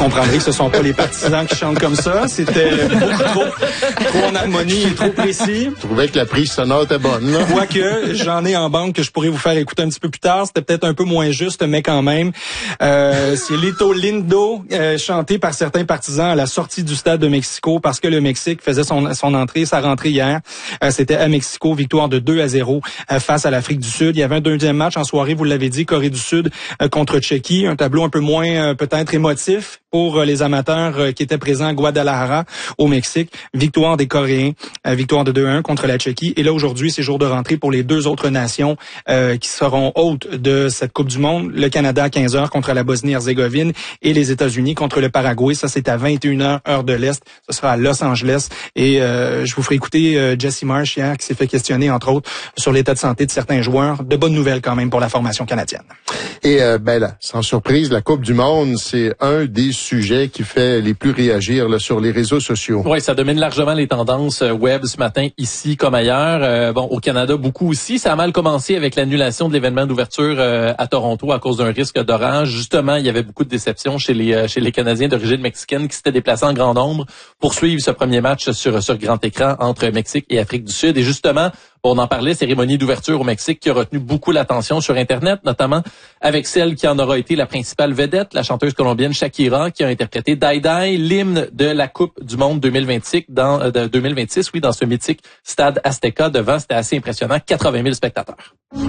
comprendrez que ce sont pas les partisans qui chantent comme ça. C'était beaucoup trop en harmonie et trop précis. Je trouvais que la prise sonore était bonne, là. Quoique, j'en ai en banque que je pourrais vous faire écouter un petit peu plus tard. C'était peut-être un peu moins juste, mais quand même. C'est Lito Lindo, chanté par certains partisans à la sortie du stade de Mexico parce que le Mexique faisait sa rentrée hier. C'était à Mexico, victoire de 2-0 face à l'Afrique du Sud. Il y avait un deuxième match en soirée, vous l'avez dit, Corée du Sud contre Tchéquie. Un tableau un peu moins peut-être émotif pour les amateurs qui étaient présents à Guadalajara au Mexique. Victoire des Coréens, victoire de 2-1 contre la Tchéquie. Et là, aujourd'hui, c'est jour de rentrée pour les deux autres nations qui seront hôtes de cette Coupe du Monde. Le Canada à 15h contre la Bosnie-Herzégovine et les États-Unis contre le Paraguay. Ça, c'est à 21h, heure de l'Est. Ce sera à Los Angeles. Et je vous ferai écouter Jesse Marsh hier qui s'est fait questionner, entre autres, sur l'état de santé de certains joueurs. De bonnes nouvelles quand même pour la formation canadienne. Et là, sans surprise, la Coupe du Monde, c'est un des sujets qui fait les plus réagir là, sur les réseaux sociaux. Oui, ça domine largement les tendances web ce matin, ici comme ailleurs. Au Canada, beaucoup aussi. Ça a mal commencé avec l'annulation de l'événement d'ouverture à Toronto à cause d'un risque d'orage. Justement, il y avait beaucoup de déceptions chez les Canadiens d'origine mexicaine qui s'étaient déplacés en grand nombre pour suivre ce premier match sur grand écran entre Mexique et Afrique du Sud. Et justement, on en parlait, cérémonie d'ouverture au Mexique qui a retenu beaucoup l'attention sur Internet, notamment avec celle qui en aura été la principale vedette, la chanteuse colombienne Shakira, qui a interprété Die Die, l'hymne de la Coupe du Monde 2026 dans ce mythique stade Azteca devant, c'était assez impressionnant, 80 000 spectateurs.